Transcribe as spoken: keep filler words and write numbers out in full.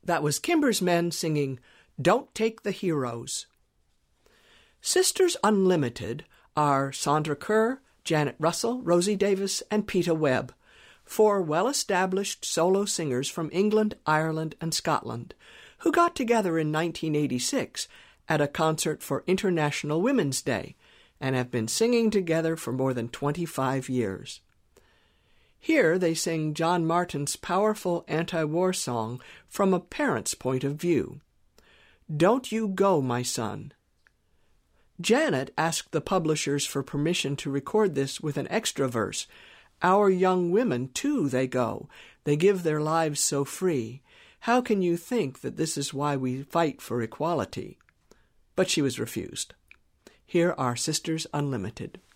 That was Kimber's Men singing Don't Take the Heroes. Sisters Unlimited are Sandra Kerr, Janet Russell, Rosie Davis, and Peta Webb, four well-established solo singers from England, Ireland, and Scotland, who got together in nineteen eighty-six at a concert for International Women's Day and have been singing together for more than twenty-five years. Here they sing John Martin's powerful anti-war song from a parent's point of view. Don't You Go, My Son. Janet asked the publishers for permission to record this with an extra verse. Our young women, too, they go. They give their lives so free. How can you think that this is why we fight for equality? But she was refused. Here are Sisters Unlimited.